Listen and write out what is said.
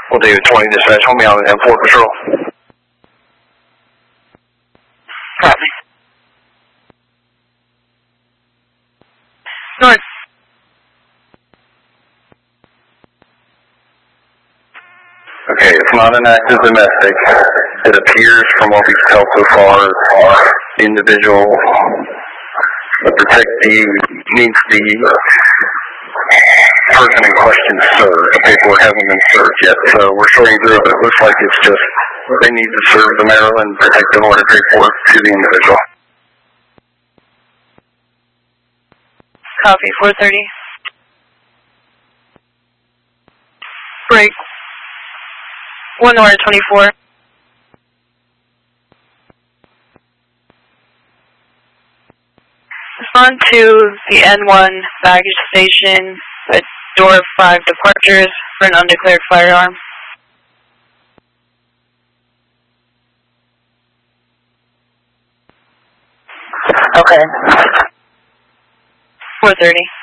Well, David 20 dispatch, hold me on the M4 patrol. Copy. North. Okay, it's not an active domestic. It appears from what we've told so far, the individual, the protectee needs the person in question served. The paperwork hasn't been served yet, so we're sorting through it, but it looks like it's just they need to serve the Maryland protective order paperwork to the individual. Copy, 430. Break. 1 order 24. Respond to the N1 baggage station at door 5 departures for an undeclared firearm. Okay. 430.